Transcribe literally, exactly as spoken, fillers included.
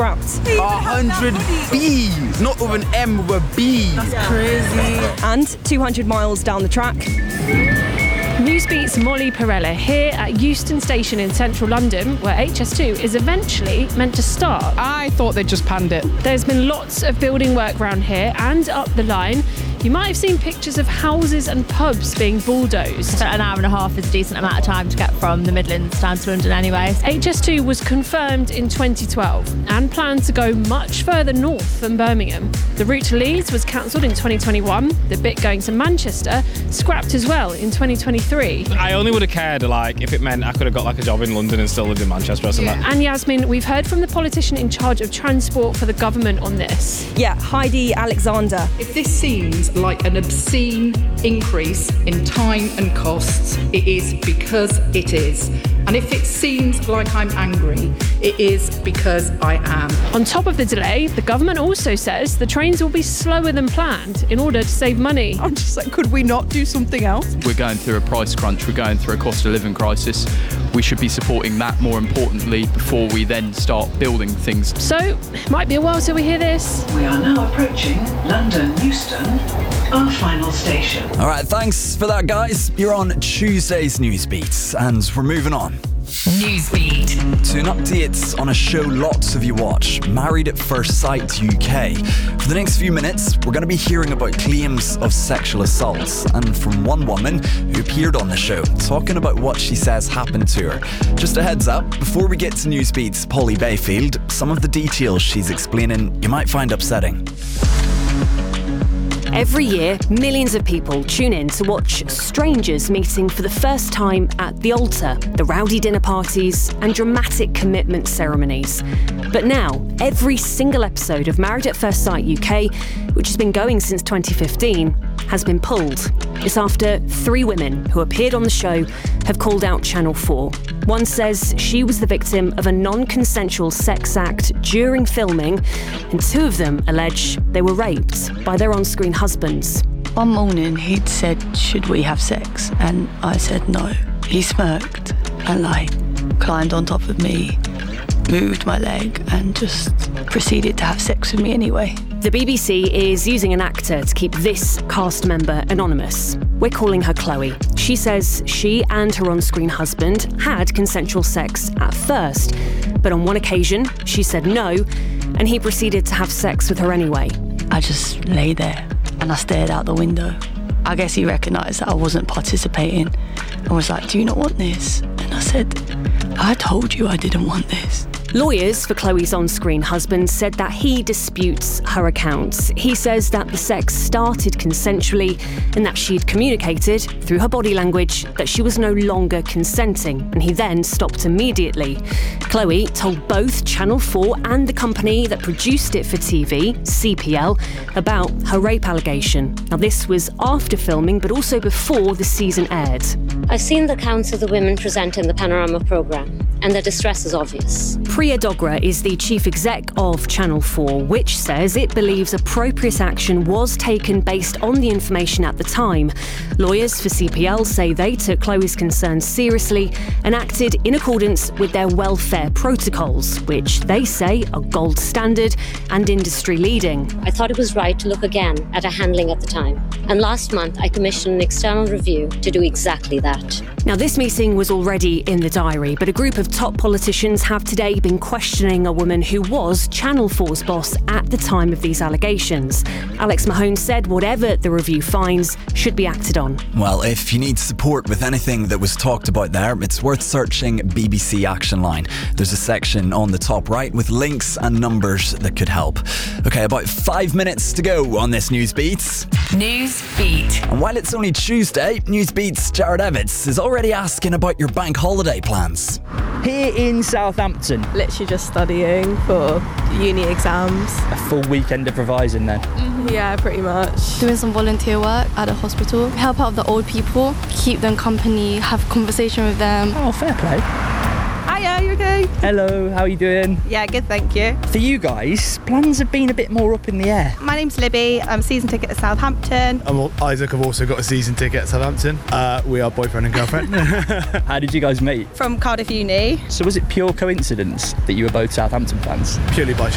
scrapped. one hundred Bs, not with an M, with a B. That's crazy. And two hundred miles down the track. Newsbeat's Molly Perella here at Euston Station in central London, where H S two is eventually meant to start. I thought they'd just panned it. There's been lots of building work around here and up the line. You might have seen pictures of houses and pubs being bulldozed. An hour and a half is a decent amount of time to get from the Midlands down to London anyway. H S two was confirmed in twenty twelve and planned to go much further north than Birmingham. The route to Leeds was cancelled in twenty twenty-one. The bit going to Manchester scrapped as well in twenty twenty-three. I only would have cared like if it meant I could have got like a job in London and still lived in Manchester or something. And Yasmin, we've heard from the politician in charge of transport for the government on this. Yeah, Heidi Alexander. If this seems like an obscene increase in time and costs, it is because it is. And if it seems like I'm angry, it is because I am. On top of the delay, the government also says the trains will be slower than planned in order to save money. I'm just like, could we not do something else? We're going through a price crunch, we're going through a cost of living crisis. We should be supporting that more importantly before we then start building things. So, it might be a while till we hear this. We are now approaching London Euston, our final station. All right, thanks for that, guys. You're on Tuesday's Newsbeat, and we're moving on. Newsbeat. To an update on a show lots of you watch, Married at First Sight U K. For the next few minutes, we're going to be hearing about claims of sexual assault, and from one woman who appeared on the show, talking about what she says happened to her. Just a heads up, before we get to Newsbeat's Polly Bayfield, some of the details she's explaining you might find upsetting. Every year, millions of people tune in to watch strangers meeting for the first time at the altar, the rowdy dinner parties and dramatic commitment ceremonies. But now, every single episode of Married at First Sight U K, which has been going since twenty fifteen, has been pulled. It's after three women who appeared on the show have called out Channel four. One says she was the victim of a non-consensual sex act during filming, and two of them allege they were raped by their on-screen husbands. One morning he'd said, should we have sex? And I said no. He smirked and like climbed on top of me, moved my leg and just proceeded to have sex with me anyway. The B B C is using an actor to keep this cast member anonymous. We're calling her Chloe. She says she and her on-screen husband had consensual sex at first, but on one occasion she said no, and he proceeded to have sex with her anyway. I just lay there and I stared out the window. I guess he recognised that I wasn't participating and was like, do you not want this? And I said, I told you I didn't want this. Lawyers for Chloe's on-screen husband said that he disputes her accounts. He says that the sex started consensually and that she'd communicated through her body language that she was no longer consenting, and he then stopped immediately. Chloe told both Channel four and the company that produced it for T V, C P L, about her rape allegation. Now, this was after filming, but also before the season aired. I've seen the accounts of the women present in the Panorama programme, and their distress is obvious. Priya Dogra is the chief exec of Channel four, which says it believes appropriate action was taken based on the information at the time. Lawyers for C P L say they took Chloe's concerns seriously and acted in accordance with their welfare protocols, which they say are gold standard and industry leading. I thought it was right to look again at her handling at the time. And last month, I commissioned an external review to do exactly that. Now, this meeting was already in the diary, but a group of top politicians have today been questioning a woman who was Channel four's boss at the time of these allegations. Alex Mahone said whatever the review finds should be acted on. Well, if you need support with anything that was talked about there, it's worth searching B B C Action Line. There's a section on the top right with links and numbers that could help. Okay, about five minutes to go on this Newsbeat. Newsbeat. And while it's only Tuesday, Newsbeat's Jared Evans is already asking about your bank holiday plans. Here in Southampton. Literally just studying for uni exams. A full weekend of revising then? Mm-hmm. Yeah, pretty much. Doing some volunteer work at a hospital. Help out the old people, keep them company, have conversation with them. Oh, fair play. Hiya, you okay? Hello, how are you doing? Yeah, good, thank you. For you guys, plans have been a bit more up in the air. My name's Libby, I'm season ticket at Southampton. I'm Isaac, I've also got a season ticket at Southampton. Uh, we are boyfriend and girlfriend. How did you guys meet? From Cardiff Uni. So was it pure coincidence that you were both Southampton fans? Purely by